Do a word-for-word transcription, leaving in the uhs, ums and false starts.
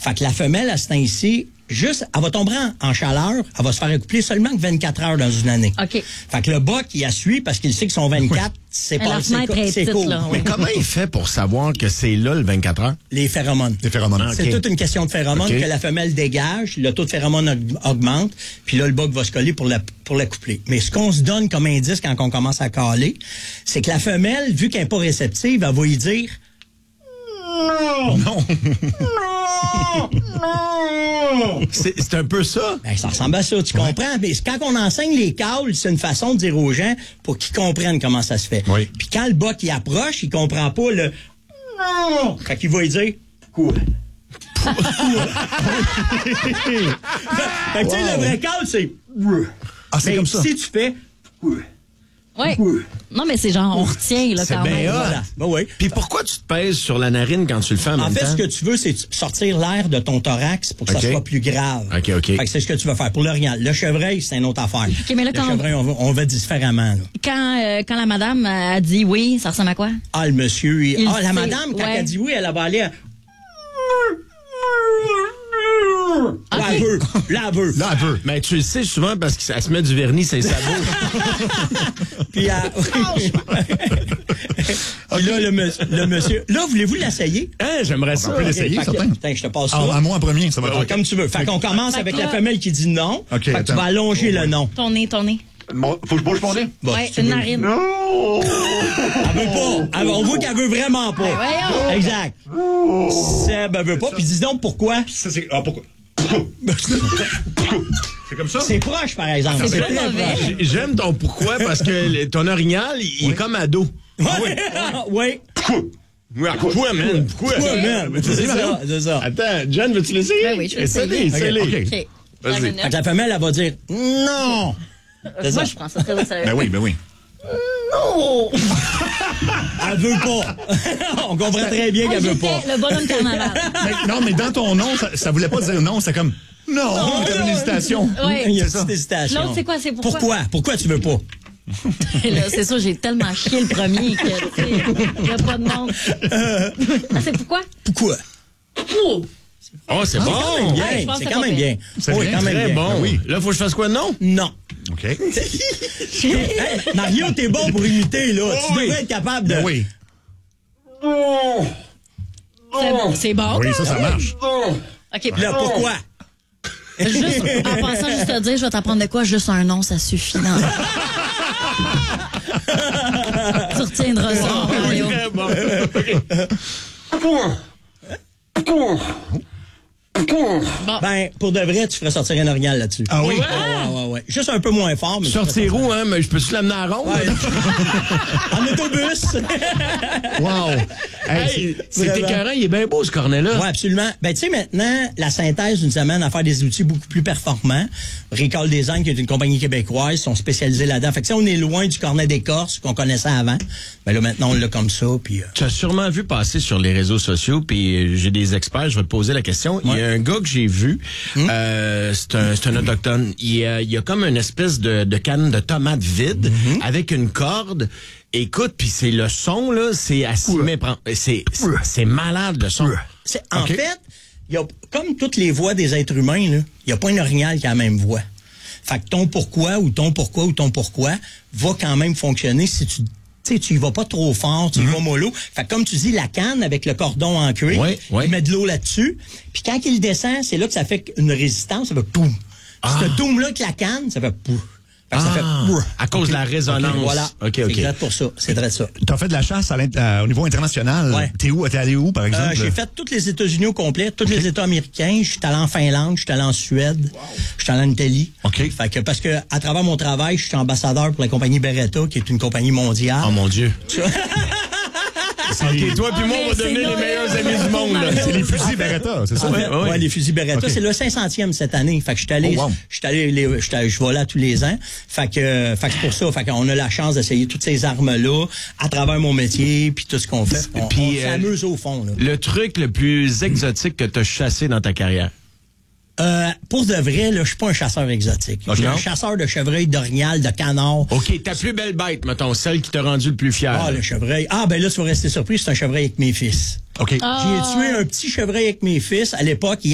Fait que la femelle, à ce temps-ci, juste, elle va tomber en, en chaleur, elle va se faire accoupler seulement que vingt-quatre heures dans une année. OK. Fait que le boc, il a suit parce qu'il sait que son vingt-quatre, oui. c'est pas c'est, c'est court. Là, oui. Mais comment il fait pour savoir que c'est là le vingt-quatre heures? Les phéromones. Les phéromones. C'est okay. toute une question de phéromones okay. que la femelle dégage, le taux de phéromones augmente, puis là, le boc va se coller pour la, pour l'accoupler. Mais ce qu'on se donne comme indice quand on commence à caler, c'est que la femelle, vu qu'elle n'est pas réceptive, elle va y dire non. Non. Non. Non. C'est, c'est un peu ça. Ben, ça ressemble à ça, tu ouais. comprends? Mais quand on enseigne les cales, c'est une façon de dire aux gens pour qu'ils comprennent comment ça se fait. Oui. Puis quand le boc il approche, il comprend pas le non. Fait qu'il va lui dire quoi? Fait que tu sais, le vrai cale, c'est ah, c'est mais comme ça. Si tu fais oui. Non, mais c'est genre, on retient, là, c'est quand même. Voilà. Ben oui. Puis pourquoi tu te pèses sur la narine quand tu le fais en, en même fait, temps? ce que tu veux, c'est sortir l'air de ton thorax pour que okay. ça soit plus grave. OK, OK. Fait que c'est ce que tu vas faire. Pour l'orignal. Le chevreuil, c'est une autre affaire. OK, mais là, le quand chevreuil, on va, on va différemment, là. Quand, euh, quand la madame a dit oui, ça ressemble à quoi? Ah, le monsieur, il... il ah, la sait, madame, quand ouais. elle dit oui, elle va aller à... Okay. Là, elle veut. Là, elle veut. Là, elle veut. Mais tu le sais souvent parce qu'elle se met du vernis sur les sabots. Puis, elle... Puis là, le, monsieur, le monsieur... Là, voulez-vous l'essayer? Hein, j'aimerais ça. On peut l'essayer, okay, certain. Attends, je te passe ça. Ah, à moi en premier, ça va être... Okay. Comme tu veux. Fait qu'on commence fait avec là... la femelle qui dit non. OK, fait que tu vas allonger oh, le non. Ton nez, ton nez. Bon, faut que je bouge mon nez? Bon, ouais, si une narine. Non! Elle veut pas. Elle, on voit qu'elle veut vraiment pas. Ben voyons. Exact. Seb, elle veut pas. Puis dis donc pourquoi. Ça, c'est... Ah, pourquoi? C'est comme ça? C'est proche, par exemple. C'est, c'est très mauvais. J'aime ton pourquoi parce que ton orignal, il oui. est comme ado. Oui. Oui. Oui. Pourquoi, man? Pourquoi? Pourquoi, man? C'est, c'est ça, c'est ça. Attends, Jen, veux-tu l'essayer? Ben oui, je vais essayer. Essaye-les, okay. okay. Vas-y. Fait que la femelle, elle va dire non. C'est Moi, ça. Je prends ça très au sérieux. Ben oui, ben oui. Non! Elle veut pas. On comprend très bien qu'elle veut pas. Le bonhomme carnaval. Mais, non, mais dans ton nom, ça, ça voulait pas dire non, c'est comme non, non, il y a une hésitation. Oui. Il y a une petite hésitation. L'autre, c'est quoi? C'est pourquoi? Pourquoi? Pourquoi tu veux pas? Là, c'est ça, j'ai tellement chié le premier que, tu sais, il n'y a pas de nom. Ah, c'est pourquoi? Pourquoi? Oh! Oh, c'est ah, bon! C'est quand même bien. Ouais, c'est quand même bien. C'est oui, bien, quand même très bien. bon. Ben oui. Là, faut que je fasse quoi, non? Non. OK. Hey, Mario, t'es bon pour imiter, là. Oh, tu oui. devrais être capable de... Ben oui. C'est bon. C'est bon. Oui, ça, ça marche. OK. Là, pourquoi? Juste, en pensant juste te dire, je vais t'apprendre de quoi? Juste un nom, ça suffit. Non. Tu retiendras ça, Mario. Très bon. Bon. Ben, pour de vrai, tu ferais sortir un orignal là-dessus. Ah oui? Ouais, ouais, ouais, ouais. Juste un peu moins fort, mais... Sortir où, hein? Mais je peux-tu l'amener à ronde? Ouais. En autobus. Wow! Hey, Hey, c'est vraiment. écœurant, il est bien beau, ce cornet-là. Oui, absolument. Ben, tu sais, maintenant, la synthèse nous amène à faire des outils beaucoup plus performants. Recall Design, qui est une compagnie québécoise, sont spécialisés là-dedans. Fait que, tu sais, on est loin du cornet d'écorce qu'on connaissait avant. Ben là, maintenant, on l'a comme ça, puis... Euh... Tu as sûrement vu passer sur les réseaux sociaux, puis j'ai des experts, je vais te poser la question. Ouais. Il y a un gars que j'ai vu, hum. euh, c'est un, c'est un autochtone. Il, euh, il y a comme une espèce de, de canne de tomate vide mm-hmm. avec une corde. Écoute, puis c'est le son, là, c'est à s'y méprendre. C'est, c'est, c'est malade, le son. C'est, en okay. fait, y a, comme toutes les voix des êtres humains, il n'y a pas un orignal qui a la même voix. Fait que ton pourquoi ou ton pourquoi ou ton pourquoi va quand même fonctionner si tu... Tu sais, tu y vas pas trop fort, tu y mm-hmm. vas mollo. Fait que comme tu dis, la canne avec le cordon en cuir, oui, oui. il met de l'eau là-dessus. Puis quand il descend, c'est là que ça fait une résistance, ça fait poum. Ah. Ce toum-là avec la canne, ça fait poum. Fait que ah, ça fait poum. À cause okay. de la résonance. Okay, voilà. OK, OK. C'est vrai pour ça. C'est vrai ça. Tu as fait de la chasse à euh, au niveau international. Ouais. T'es où? T'es allé où, par exemple? Euh, j'ai fait tous les États-Unis au complet, tous okay. les États américains. Je suis allé en Finlande, je suis allé en Suède, wow. je suis allé en Italie. OK. Fait que, parce que, à travers mon travail, je suis ambassadeur pour la compagnie Beretta, qui est une compagnie mondiale. Oh mon Dieu. OK, toi puis moi, on va devenir les meilleurs amis du monde. Là. C'est les fusils Beretta, c'est ça? En fait, oui, ouais, les fusils Beretta. Okay. C'est le cinq centième cette année. Fait que je suis allé, oh, wow. je suis allé, les, je, je vais là tous les ans. Fait que, fait que c'est pour ça. Fait qu'on a la chance d'essayer toutes ces armes-là à travers mon métier puis tout ce qu'on fait. On, puis, on s'amuse euh, au fond, là. Le truc le plus exotique que tu as chassé dans ta carrière? Euh, pour de vrai, là, je suis pas un chasseur exotique. Okay. Je suis un chasseur de chevreuil, d'orignal, de canard. OK, ta plus belle bête, mettons, celle qui t'a rendu le plus fier. Ah, le chevreuil. Ah, ben là, tu vas rester surpris, c'est un chevreuil avec mes fils. OK. Ah. J'ai tué un petit chevreuil avec mes fils. À l'époque,